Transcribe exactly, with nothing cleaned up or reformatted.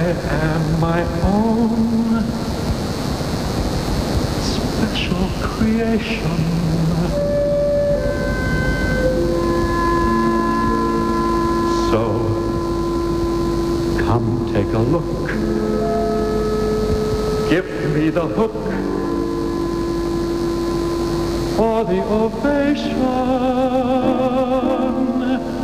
am my own special creation. So, come take a look. Give me the hook for the ovation.